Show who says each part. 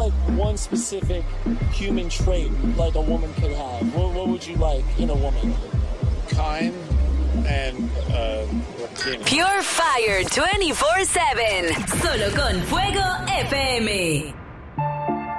Speaker 1: like one specific human trait like a woman could have? What would you like in a woman?
Speaker 2: Kind and Latina.
Speaker 3: Pure Fire 24/7. Solo con Fuego FM.